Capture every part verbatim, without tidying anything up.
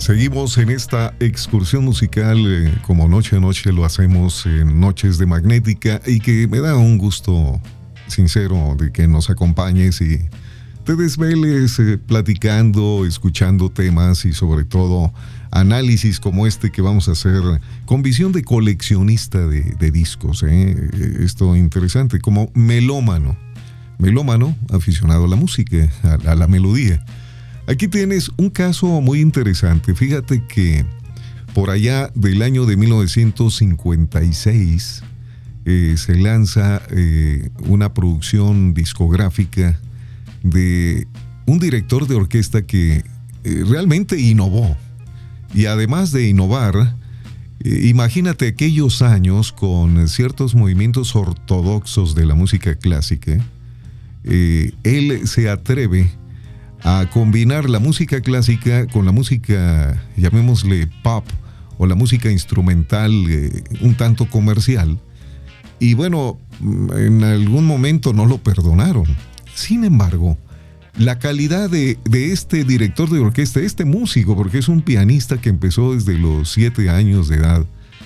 Seguimos en esta excursión musical, eh, como noche a noche lo hacemos en Noches de Magnética, y que me da un gusto sincero de que nos acompañes y te desveles eh, platicando, escuchando temas y sobre todo análisis como este que vamos a hacer con visión de coleccionista de, de discos. ¿eh? Esto interesante, como melómano, melómano aficionado a la música, a, a la melodía. Aquí tienes un caso muy interesante. Fíjate que por allá del año de mil novecientos cincuenta y seis eh, se lanza eh, una producción discográfica de un director de orquesta que eh, realmente innovó. Y además de innovar, eh, imagínate aquellos años con ciertos movimientos ortodoxos de la música clásica. Eh, él se atreve a combinar la música clásica con la música, llamémosle pop, o la música instrumental eh, un tanto comercial. Y bueno, en algún momento no lo perdonaron. Sin embargo, la calidad de, de este director de orquesta, este músico, porque es un pianista que empezó desde los siete años de edad,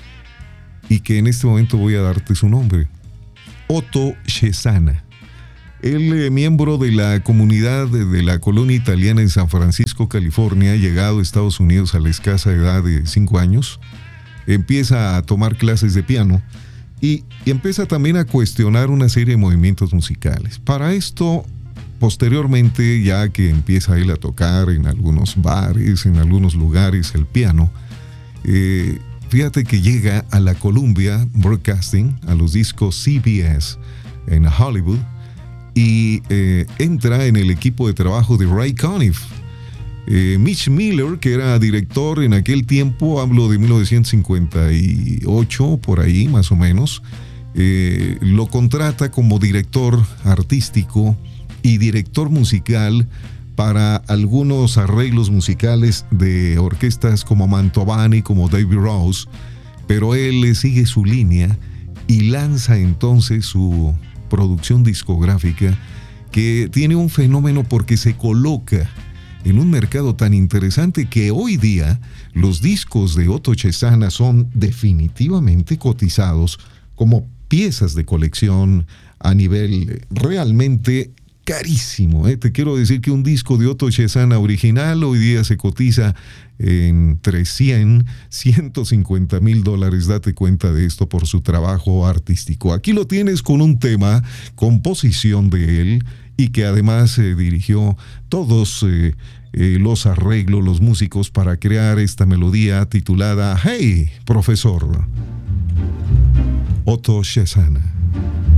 y que en este momento voy a darte su nombre, Otto Cesana. Él, eh, miembro de la comunidad de, de la colonia italiana en San Francisco, California, llegado a Estados Unidos a la escasa edad de cinco años, empieza a tomar clases de piano y, y empieza también a cuestionar una serie de movimientos musicales. Para esto, posteriormente, ya que empieza él a tocar en algunos bares, en algunos lugares el piano, eh, fíjate que llega a la Columbia Broadcasting, a los discos C B S en Hollywood, y eh, entra en el equipo de trabajo de Ray Conniff. Eh, Mitch Miller, que era director en aquel tiempo, hablo de mil novecientos cincuenta y ocho, por ahí más o menos, eh, lo contrata como director artístico y director musical para algunos arreglos musicales de orquestas como Mantovani, como David Rose, pero él sigue su línea y lanza entonces su producción discográfica, que tiene un fenómeno porque se coloca en un mercado tan interesante que hoy día los discos de Otto Cesana son definitivamente cotizados como piezas de colección a nivel realmente carísimo. ¿eh? Te quiero decir que un disco de Otto Cesana original hoy día se cotiza entre cien, ciento cincuenta mil dólares. Date cuenta de esto por su trabajo artístico. Aquí lo tienes con un tema, composición de él, y que además eh, dirigió todos eh, eh, los arreglos, los músicos para crear esta melodía titulada Hey, Profesor. Otto Cesana.